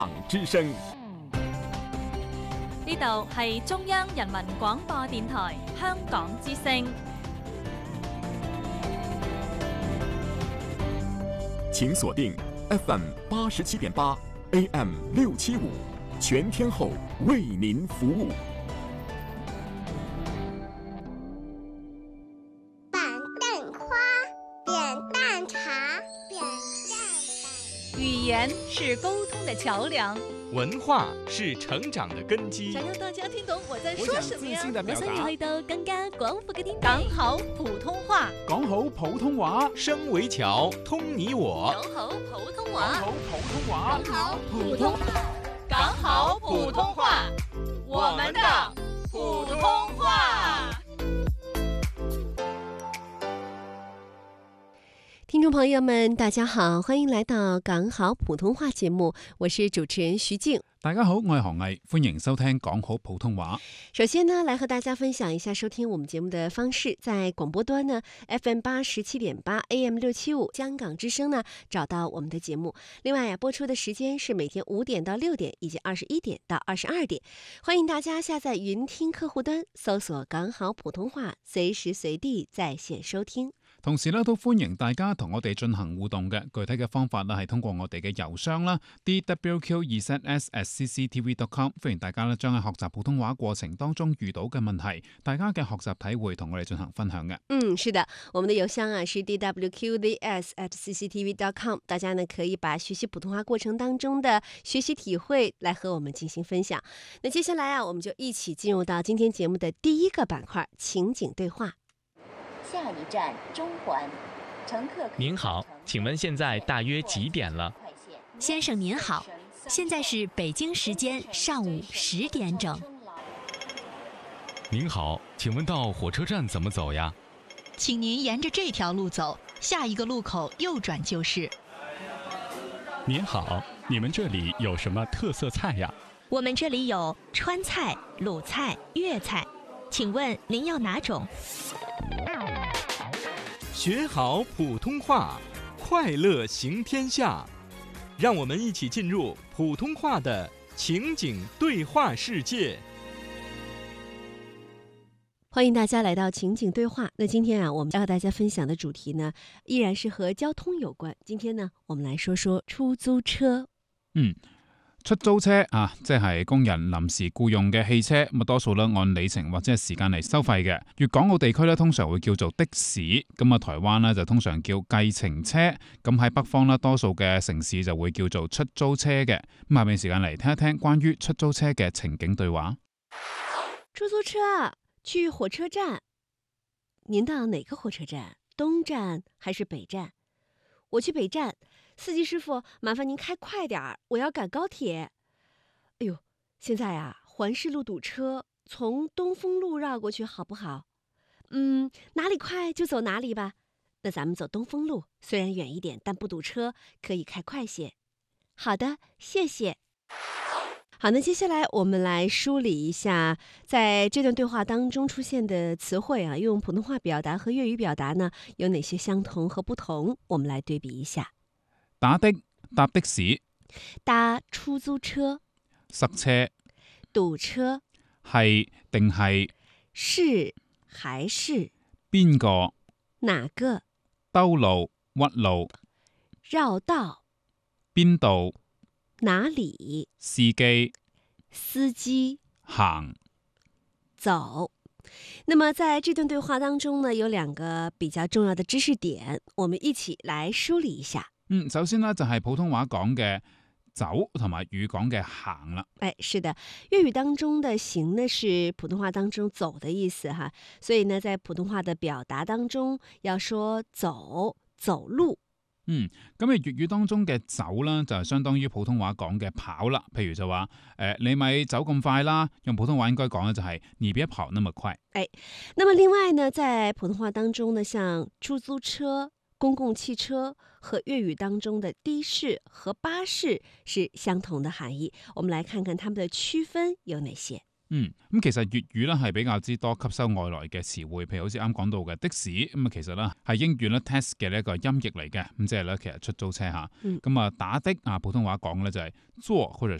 之聲， 呢度係中央人民廣播電台香港之聲。 請鎖定 FM 87.8 AM 675，全天候為您服務。 板凳花，扁担茶，扁担板。 語言是溝通的橋梁， 文化是成長的根基。 想讓大家聽懂我在說什麼呀？ 我想要去到更加廣闊嘅天地。 講好普通話， 講好普通話， 聲為橋，通你我。 講好普通話， 講好普通話， 講好普通話， 講好普通話，我們的普通話。 聽眾朋友們，大家好，歡迎來到講好普通話節目，我是主持人徐靜。 大家好，我係何毅，歡迎收聽講好普通話。 首先呢，來和大家分享一下收聽我們節目的方式。在廣播端呢 FM 87.8 AM 675香港之聲呢找到我們的節目。另外播出的時間是每天5點到6點以及21點到22點。歡迎大家下載雲聽客戶端，搜索講好普通話，隨時隨地在線收聽。 同時咧，都歡迎大家同我哋進行互動嘅。具體嘅方法咧，係通過我哋嘅郵箱啦 dwq2zs@cctv.com。歡迎大家咧，將喺學習普通話過程當中遇到嘅問題，大家嘅學習體會同我哋進行分享嘅。 是的，我們的郵箱啊是 dwqzs@cctv.com。大家呢可以把學習普通話過程當中的學習體會來和我們進行分享。那接下來啊，我們就一起進入到今天節目的第一個板塊——情景對話。 下一站中環，乘客。 您好，請問現在大約幾點了？ 先生您好，現在是北京時間上午10點整。 您好，請問到火車站怎麼走呀？ 請您沿着這條路走，下一個路口右轉就是。 您好，你們這裡有什麼特色菜呀？ 我們這裡有川菜、魯菜、粵菜，請問您要哪種？ 學好普通話，快樂行天下。讓我們一起進入普通話的情景對話世界。 歡迎大家來到情景對話。那今天啊，我們要和大家分享的主題呢，依然是和交通有關。今天呢，我們來說說出租車。 出租車啊，即係工人臨時僱用嘅汽車，咁多數咧按里程或者係時間嚟收費嘅。粵港澳地區咧通常會叫做的士，咁啊台灣咧就通常叫計程車，咁喺北方咧多數嘅城市就會叫做出租車嘅。咁下面時間嚟聽一聽關於出租車嘅情景對話。 出租車去火車站，您到哪個火車站？東站還是北站？我去北站。司機師傅，麻煩您開快點，我要趕高鐵。哎呦，現在啊，環市路堵車，從東風路繞過去好不好？哪裡快就走哪裡吧。那咱們走東風路，雖然遠一點，但不堵車，可以開快些。好的，謝謝。好，那接下來我們來梳理一下，在這段對話當中出現的詞彙啊，用普通話表達和粵語表達呢，有哪些相同和不同？我們來對比一下。 打的，搭的士， 搭出租車， 塞車， 堵車， 係定係， 是還是， 邊個， 哪個， 兜路，屈路， 繞道， 邊度， 哪裡， 司機， 司機， 行， 走。那麼在這段對話當中呢，有兩個比較重要的知識點，我們一起來梳理一下。 首先呢，就係普通話講嘅走同埋粵語講嘅行啦。 是的，粵語當中的行呢是普通話當中走的意思哈，所以呢在普通話的表達當中要說走，走路。 咁粵語當中嘅走啦，就係相當於普通話講嘅跑啦。譬如就話你咪走咁快啦，用普通話應該講嘅就係你別跑那麼快。 那麼另外呢，在普通話當中呢，像出租車、公共汽車和粵語當中的的士和巴士是相同的含義。我們來看看它們的區分有哪些。 咁其實粵語咧係比較之多吸收外來嘅詞彙，譬如好似啱講到嘅的士，咁其實咧係英語咧 taxi 嘅呢一個音譯嚟嘅，咁即係咧其實出租車嚇。咁打的普通話講咧就係坐或者